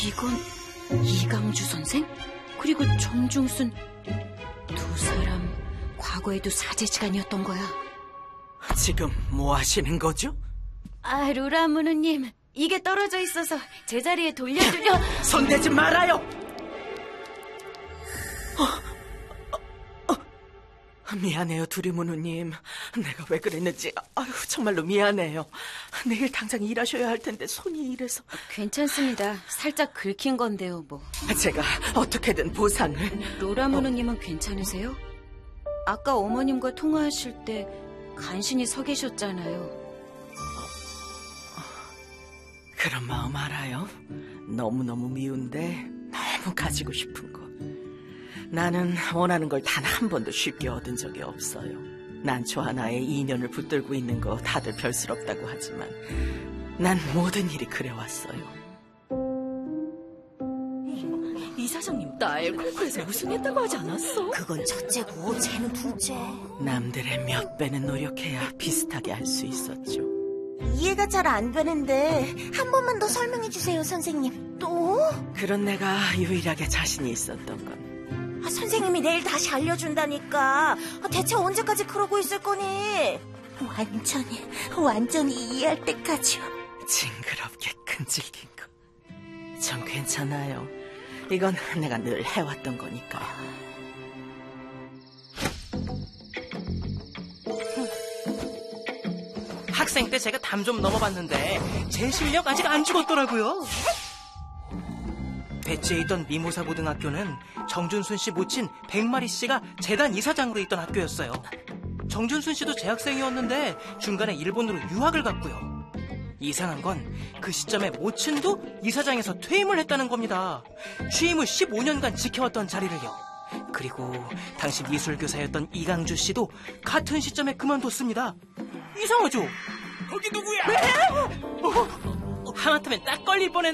이건 이강주 선생? 그리고 정중순, 두 사람 과거에도 사제지간이었던 거야. 지금 뭐 하시는 거죠? 루라무누님, 이게 떨어져 있어서 제자리에 돌려주려. 손대지 말아요! 미안해요, 두리무누님. 내가 왜 그랬는지 정말로 미안해요. 내일 당장 일하셔야 할 텐데 손이 이래서. 괜찮습니다. 살짝 긁힌 건데요, 뭐. 제가 어떻게든 보상을. 로라무누님은 괜찮으세요? 아까 어머님과 통화하실 때 간신히 서 계셨잖아요. 그런 마음 알아요. 너무너무 미운데 너무 가지고 싶은 거. 나는 원하는 걸 단 한 번도 쉽게 얻은 적이 없어요. 난초 하나에 인연을 붙들고 있는 거 다들 별스럽다고 하지만 난 모든 일이 그래왔어요. 이사장님 딸 콩쿠르에서 우승했다고 하지 않았어? 그건 첫째고 쟤는 둘째. 남들의 몇 배는 노력해야 비슷하게 할 수 있었죠. 이해가 잘 안 되는데 한 번만 더 설명해 주세요, 선생님. 또? 그런 내가 유일하게 자신이 있었던 건 선생님이 내일 다시 알려준다니까. 대체 언제까지 그러고 있을 거니? 완전히 이해할 때까지요. 징그럽게 끈질긴 거. 전 괜찮아요. 이건 내가 늘 해왔던 거니까요. 학생 때 제가 담 좀 넘어봤는데 제 실력 아직 안 죽었더라고요. 대치에 있던 미모사 고등학교는 정준순 씨 모친 백마리 씨가 재단 이사장으로 있던 학교였어요. 정준순 씨도 재학생이었는데 중간에 일본으로 유학을 갔고요. 이상한 건 그 시점에 모친도 이사장에서 퇴임을 했다는 겁니다. 취임 후 15년간 지켜왔던 자리를요. 그리고 당시 미술교사였던 이강주 씨도 같은 시점에 그만뒀습니다. 이상하죠? 거기 누구야? 왜? 하마터면 딱 걸릴 뻔했네.